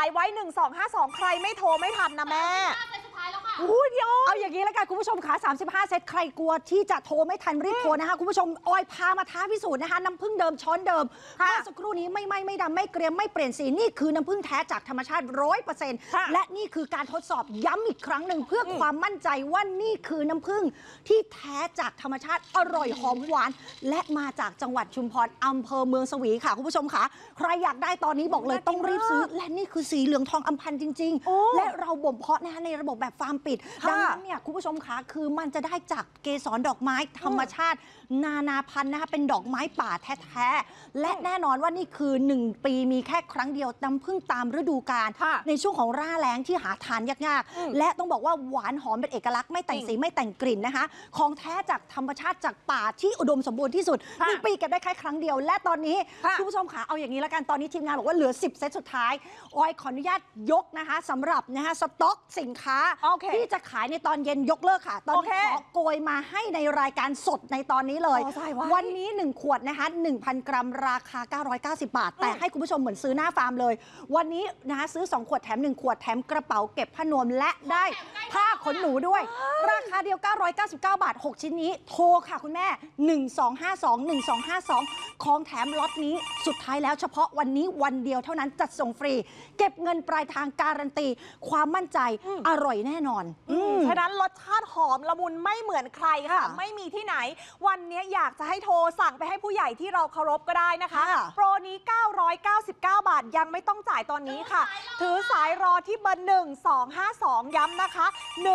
ายไว้1252ใครไม่โทรไม่ทันนะแม่อุ้ยพี่อ้อยเอาอย่างนี้แล้วกันคุณผู้ชมค่ะ35 เซตใครกลัวที่จะโทรไม่ทันรีบโทรนะคะคุณผู้ชมออยพามาท้าพิสูจน์นะคะน้ำผึ้งเดิมช้อนเดิมเมื่อสักครู่นี้ไม่ไหม้ไม่ดำไม่เกรียมไม่เปลี่ยนสีนี่คือน้ำผึ้งแท้จากธรรมชาติ 100% และนี่คือการทดสอบย้ำอีกครั้งหนึ่งเพื่อความมั่นใจว่านี่คือน้ำผึ้งที่แท้จากธรรมชาติอร่อยหอมหวานและมาจากจังหวัดชุมพรอำเภอเมืองสวีค่ะคุณผู้ชมค่ะใครอยากได้ตอนนี้บอกเลยต้องรีบซื้อและนี่คือสีเหลืองทองอำพันจริงๆและเราบ่มเพาะนะคะในระบบแบบฟาร์มปิดดังนั้นเนี่ยคุณผู้ชมคะคือมันจะได้จากเกสรดอกไม้ธรรมชาตินานาพันธุ์นะคะเป็นดอกไม้ป่าแท้ๆและแน่นอนว่านี่คือ1 ปีมีแค่ครั้งเดียวน้ำผึ้งตามฤดูกาลในช่วงของหน้าแล้งที่หาทานยากๆและต้องบอกว่าหวานหอมเป็นเอกลักษณ์ไม่แต่งสีไม่แต่งกลิ่นนะคะของแท้จากธรรมชาติจากป่าที่อุดมสมบูรณ์ที่สุด1 ปีเก็บได้แค่ครั้งเดียวและตอนนี้คุณผู้ชมคะเอาอย่างนี้แล้วกันตอนนี้ทีมงานบอกว่าเหลือ10 เซตสุดท้ายออยขออนุญาตยกนะคะสำหรับนะคะสต็อกสินค้าที่จะขายในตอนเย็นยกเลิกค่ะตอนนี้ขอโกยมาให้ในรายการสดในตอนนี้เลยวันนี้1 ขวดนะคะ 1,000 กรัมราคา990 บาทแต่ให้คุณผู้ชมเหมือนซื้อหน้าฟาร์มเลยวันนี้นะคะซื้อ2 ขวดแถม1 ขวดแถมกระเป๋าเก็บผ้านวมและได้ผ้าขนหนูด้วยราคาเดียว999 บาท6 ชิ้นนี้โทรค่ะคุณแม่1252ของแถมล็อตนี้สุดท้ายแล้วเฉพาะวันนี้วันเดียวเท่านั้นจัดส่งฟรีเก็บเงินปลายทางการันตีความมั่นใจอร่อยแน่นอนฉะนั้นรสชาติหอมละมุนไม่เหมือนใครค่ะไม่มีที่ไหนวันนี้อยากจะให้โทรสั่งไปให้ผู้ใหญ่ที่เราเคารพก็ได้นะคะโปรนี้999 บาทยังไม่ต้องจ่ายตอนนี้ค่ะถือสายรอที่เบอร์1252ย้ำนะคะ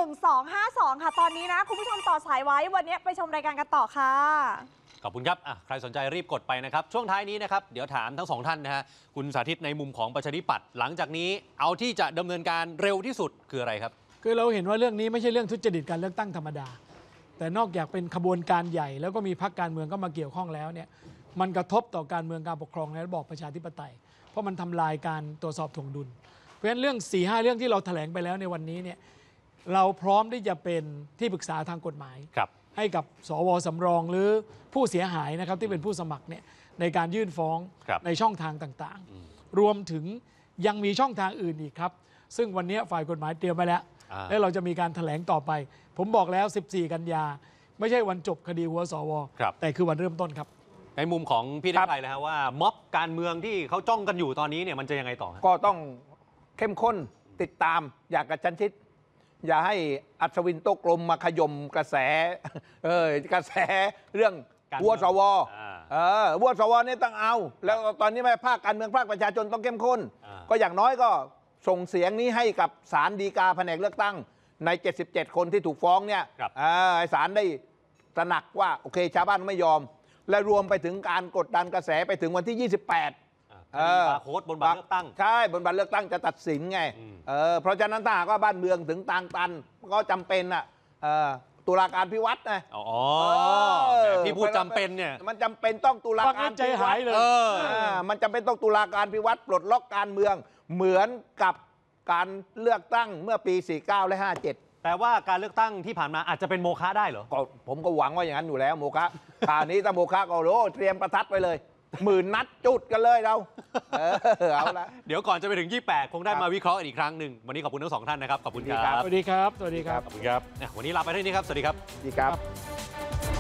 1252ค่ะตอนนี้นะคุณผู้ชมต่อสายไว้วันนี้ไปชมรายการกันต่อค่ะขอบคุณครับใครสนใจรีบกดไปนะครับช่วงท้ายนี้นะครับเดี๋ยวถามทั้ง2 ท่านนะฮะคุณสาธิตในมุมของประชาธิปัตย์หลังจากนี้เอาที่จะดำเนินการเร็วที่สุดคืออะไรครับคือเราเห็นว่าเรื่องนี้ไม่ใช่เรื่องทุจริตการเลือกตั้งธรรมดาแต่นอกจากเป็นขบวนการใหญ่แล้วก็มีพรรคการเมืองก็มาเกี่ยวข้องแล้วเนี่ยมันกระทบต่อการเมืองการปกครองในระบอบประชาธิปไตยเพราะมันทำลายการตรวจสอบถ่วงดุลเพราะฉะนั้นเรื่อง 4-5 เรื่องที่เราแถลงไปแล้วในวันนี้เนี่ยเราพร้อมที่จะเป็นที่ปรึกษาทางกฎหมายให้กับสว.สำรองหรือผู้เสียหายนะครับที่เป็นผู้สมัครเนี่ยในการยื่นฟ้องในช่องทางต่างๆรวมถึงยังมีช่องทางอื่นอีกครับซึ่งวันนี้ฝ่ายกฎหมายเตรียมไว้แล้วและเราจะมีการแถลงต่อไปผมบอกแล้ว14 กันยาไม่ใช่วันจบคดีหัวสว.แต่คือวันเริ่มต้นครับในมุมของพี่ได้ไกลเลยครับว่าม็อบการเมืองที่เขาจ้องกันอยู่ตอนนี้เนี่ยมันจะยังไงต่อก็ต้องเข้มข้นติดตามอย่างกระชั้นชิดอย่าให้อัศวินโต๊ะกลมมาขย่มกระแสกระแสเรื่องวัวสววัวสวนี่ต้องเอาแล้วตอนนี้ไม่ภาคการเมืองภาคประชาชนต้องเข้มข้นก็อย่างน้อยก็ส่งเสียงนี้ให้กับศาลฎีกาแผนกเลือกตั้งใน77 คนที่ถูกฟ้องเนี่ยศาลได้ตระหนักว่าโอเคชาวบ้านไม่ยอมและรวมไปถึงการกดดันกระแสไปถึงวันที่ 28 บาร์โค้ดบนบัตรเลือกตั้งใช่บนบัตรเลือกตั้งจะตัดสินไงเพราะฉะนั้นถ้าหากว่าบ้านเมืองถึงทางตันก็จำเป็นตุลาการพิวัตรนะที่พูดจำเป็นเนี่ยมันจำเป็นต้องตุลาการใจหายเลยมันจำเป็นต้องตุลาการพิวัตรปลดล็อกการเมืองเหมือนกับการเลือกตั้งเมื่อปี 49 และ 57 แต่ว่าการเลือกตั้งที่ผ่านมาอาจจะเป็นโมฆะได้เหรอผมก็หวังว่าอย่างนั้นอยู่แล้วโมฆะคราวนี้ถ้าโมฆะก็เตรียมประทัดไปเลย10,000 นัดจุดกันเลยเราเอาละเดี๋ยวก่อนจะไปถึง28คงได้มาวิเคราะห์อีกครั้งหนึ่งวันนี้ขอบคุณทั้ง2 ท่านนะครับขอบคุณครับสวัสดีครับสวัสดีครับขอบคุณครับวันนี้ลาไปเท่านี้ครับสวัสดีครับสวัสดีครับ